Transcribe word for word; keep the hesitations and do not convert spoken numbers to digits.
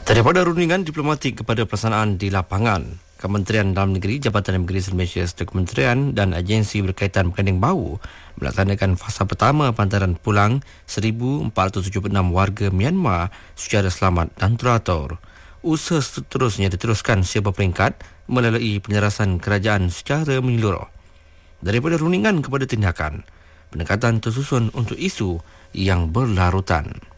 Daripada rundingan diplomatik kepada pelaksanaan di lapangan, Kementerian Dalam Negeri, Jabatan Immigran Malaysia serta kementerian dan agensi berkaitan berganding bahu melaksanakan fasa pertama pantaran pulang seribu empat ratus tujuh puluh enam warga Myanmar secara selamat dan teratur. Usaha seterusnya diteruskan sebuah peringkat melalui penyerasan kerajaan secara menyeluruh. Daripada rundingan kepada tindakan, pendekatan tersusun untuk isu yang berlarutan.